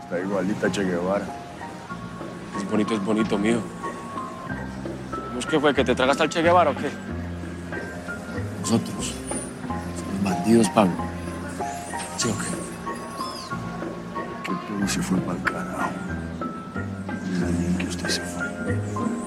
Está igualita a Che Guevara. Es bonito, mío. ¿Vos qué fue, que te tragaste al Che Guevara o qué? Nosotros somos bandidos, Pablo. ¿Sí o qué? Que todo se fue pa'l carajo. Mira bien que usted se fue.